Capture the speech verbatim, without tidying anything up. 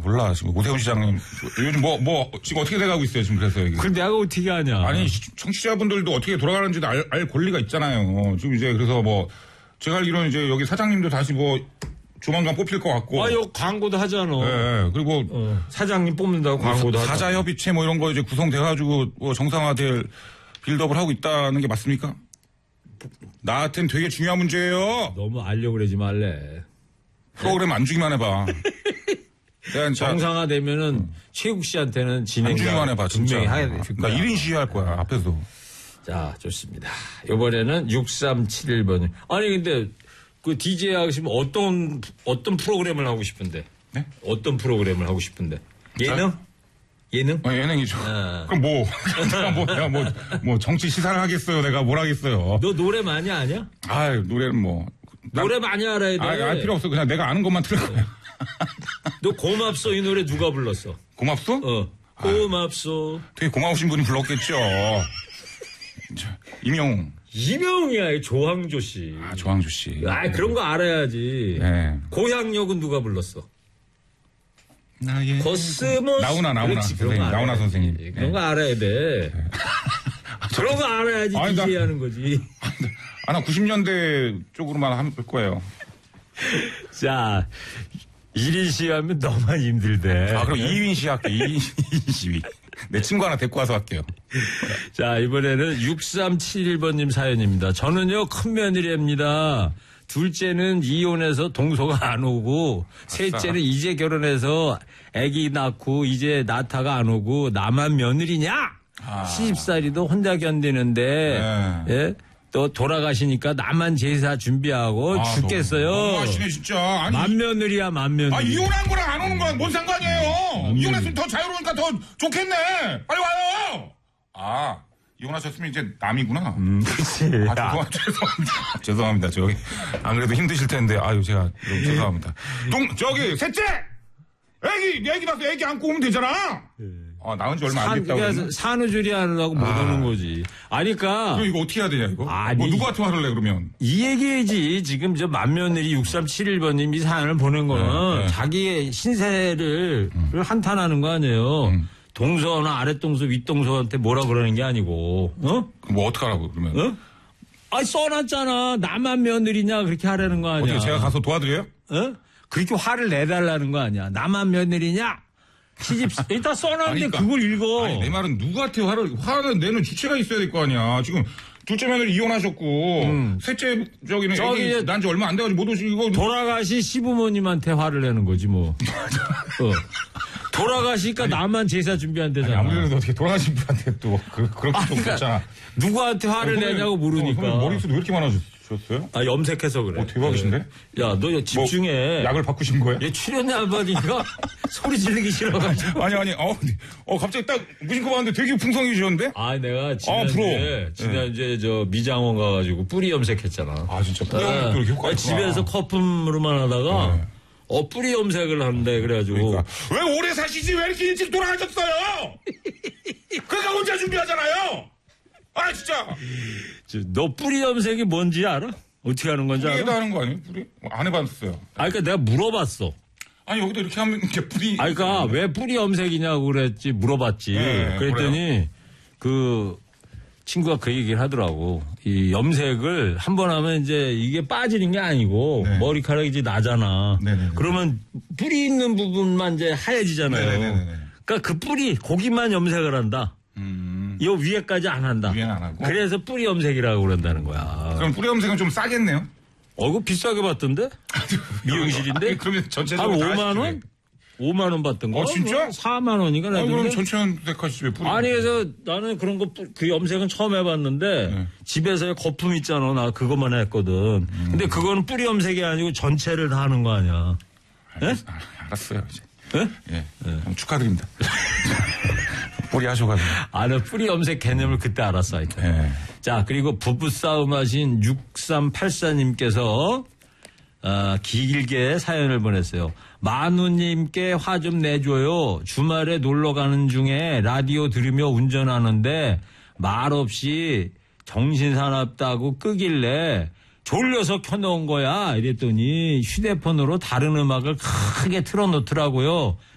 몰라. 지금 오세훈 시장님. 요즘 뭐, 뭐, 지금 어떻게 돼가고 있어요, 지금 그래서 여기. 그걸 내가 어떻게 아냐. 아니, 청취자분들도 어떻게 돌아가는지도 알, 알 권리가 있잖아요. 지금 이제 그래서 뭐, 제가 알기로는 이제 여기 사장님도 다시 뭐, 조만간 뽑힐 것 같고. 아, 요 광고도 하잖아. 네, 네. 그리고. 어, 사장님 뽑는다고 광고도 하잖아. 사자협의체 뭐 이런 거 이제 구성돼가지고 뭐 정상화될 빌드업을 하고 있다는 게 맞습니까? 나한텐 되게 중요한 문제예요. 너무 알려고 그러지 말래. 프로그램 안 주기만 해봐. 정상화되면은 음. 최국 씨한테는 진행. 안 주기만 해봐, 진짜. 해야 돼. 나 일 인 시위할 거야, 앞에서. 자, 좋습니다. 이번에는 육삼칠일 번님. 아니, 근데 그 디제이 하시면 어떤, 어떤 프로그램을 하고 싶은데? 네? 어떤 프로그램을 하고 싶은데? 예능? 자, 예능? 어, 예능이죠. 아. 그럼 뭐, 내가 뭐, 내가 뭐, 뭐, 정치 시사를 하겠어요. 내가 뭘 하겠어요. 너 노래 많이 아냐? 아 노래는 뭐. 노래 많이 알아야 돼. 아, 알 필요 없어. 그냥 내가 아는 것만 틀어. 너 고맙소 이 노래 누가 불렀어? 고맙소? 어. 고맙소. 아, 되게 고마우신 분이 불렀겠죠. 임영웅. 이명이야, 조항조 씨. 아, 조항조 씨. 아, 그런 거 알아야지. 네. 고향역은 누가 불렀어? 나의 코스모스. 나훈아, 나훈아. 그렇지, 선생님, 나훈아 선생님. 그런 네. 거 알아야 돼. 네. 그런 거 알아야지 아니, 디제이 나, 하는 거지. 아, 나 구십 년대 쪽으로만 할 거예요. 자, 일 인 시위하면 너만 힘들대. 아, 그럼 이 인 시위 할게. 이 인 시위. 내 친구 하나 데리고 와서 할게요. 자, 이번에는 육삼칠일 번님 사연입니다. 저는요, 큰 며느리입니다. 둘째는 이혼해서 동서가 안 오고, 셋째는 이제 결혼해서 아기 낳고, 이제 나타가 안 오고, 나만 며느리냐? 아. 시집살이도 혼자 견디는데, 네. 예? 또 돌아가시니까 나만 제사 준비하고 아, 죽겠어요. 너무하시네 진짜. 아니, 만며느리야 만며느리. 아 이혼한 거랑 안 오는 건 뭔 상관이에요. 음, 이혼했으면 더 자유로우니까 더 좋겠네. 빨리 와요. 아 이혼하셨으면 이제 남이구나. 음, 그치. 아, 죄송합니다. 죄송합니다. 죄송합니다. 저기 안 그래도 힘드실 텐데 아유 제가 너무 죄송합니다. 동 저기 셋째. 애기 애기 낳아서 애기 안고 오면 되잖아. 네. 아, 나온 지 얼마 안 됐다고. 산후조리 하느라고 못 아. 오는 거지. 아니까. 그럼 이거 어떻게 해야 되냐, 이거? 아니. 뭐 누구한테 화를 내, 그러면? 이 얘기지. 지금 저 만며느리 육삼칠일 번님이 사연을 보낸 거는 네, 네. 자기의 신세를 음. 한탄하는 거 아니에요. 음. 동서나 아랫동서, 윗동서한테 뭐라 그러는 게 아니고, 어? 뭐 어떡하라고, 그러면? 어? 아, 써놨잖아. 나만 며느리냐, 그렇게 하라는 거 아니야. 어떻게 제가 가서 도와드려요? 어? 그렇게 화를 내달라는 거 아니야. 나만 며느리냐? 시집, 일단 써놨는데 그러니까, 그걸 읽어. 아니, 내 말은 누구한테 화를, 화를 내는 주체가 있어야 될 거 아니야. 지금 둘째 며느리 이혼하셨고, 음. 셋째, 저기는 애기 난 지 얼마 안 돼가지고 못 오시고. 돌아가신 시부모님한테 화를 내는 거지, 뭐. 어. 돌아가시니까 아니, 나만 제사 준비한대잖아. 아니, 아무래도 어떻게 돌아가신 분한테 또, 그, 그렇게 좀 그렇잖아. 누구한테 화를 어, 내냐고 모르니까. 어, 머리숱 왜 이렇게 많아졌어요? 아, 염색해서 그래. 어, 대박이신데? 네. 야, 너 집중해. 뭐, 약을 바꾸신 거야? 얘 출연료 받으니까 소리 지르기 싫어가지고. 아니, 아니, 어, 어, 갑자기 딱 무심코 봤는데 되게 풍성해지셨는데? 아, 내가 지난주에, 아, 지난주에 네. 저 미장원 가가지고 뿌리 염색했잖아. 아, 진짜 뿌리 염색 그렇게 효과가 집에서 거품으로만 하다가, 네. 어, 뿌리 염색을 한대, 그래가지고. 그러니까. 왜 오래 사시지? 왜 이렇게 일찍 돌아가셨어요? 그러니까 혼자 준비하잖아요! 아, 진짜! 너 뿌리 염색이 뭔지 알아? 어떻게 하는 건지 알아? 뿌리에도 하는 거 아니에요? 뿌리? 안 해봤어요. 아, 그니까 내가 물어봤어. 아니, 여기도 이렇게 하면 이렇게 뿌리. 아, 그니까 왜 뿌리 염색이냐고 그랬지, 물어봤지. 네, 그랬더니 그래요. 그 친구가 그 얘기를 하더라고. 이 염색을 한 번 하면 이제 이게 빠지는 게 아니고 네. 머리카락이 이제 나잖아. 네네네. 그러면 뿌리 있는 부분만 이제 하얘지잖아요. 네네네. 그러니까 그 뿌리, 고기만 염색을 한다. 음. 이 위에까지 안 한다. 위에는 안 하고. 그래서 뿌리 염색이라고 그런다는 거야. 그럼 뿌리 염색은 좀 싸겠네요? 어, 이거 비싸게 받던데? 미용실인데? 아니, 그러면 전체적으로 한 오만 원? 오만 원 받던 거. 어, 진짜? 사만 원인가? 아, 그럼 전체 염색하시지 왜 뿌리? 아니, 그래서 나는 그런 거, 그 염색은 처음 해봤는데, 네. 집에서의 거품 있잖아. 나 그것만 했거든. 음. 근데 그거는 뿌리 염색이 아니고 전체를 다 하는 거 아니야. 네? 아, 알았어요, 이제. 네? 예. 네. 축하드립니다. 뿌리 하셔가지고. 아, 나 뿌리 염색 개념을 그때 알았어, 하여튼. 네. 자, 그리고 부부싸움 하신 육삼팔사님께서, 어, 길게 사연을 보냈어요. 만우님께 화 좀 내줘요. 주말에 놀러 가는 중에 라디오 들으며 운전하는데 말없이 정신사납다고 끄길래 졸려서 켜놓은 거야. 이랬더니 휴대폰으로 다른 음악을 크게 틀어놓더라고요.